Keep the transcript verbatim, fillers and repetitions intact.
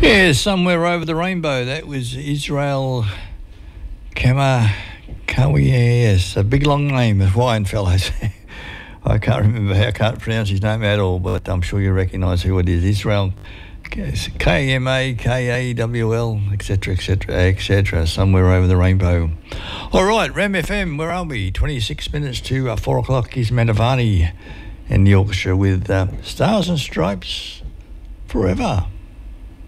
Yeah, somewhere over the rainbow. That was Israel Kama Kawi. Yes, a big long name, a Hawaiian fellows. I can't remember. I can't pronounce his name at all, but I'm sure you recognise who it is. Israel K M A K A W L, et cetera, et cetera, et cetera. Somewhere over the rainbow. All right, Ram F M. Where are we? twenty-six minutes to uh, four o'clock is Manavani in the orchestra with uh, Stars and Stripes Forever.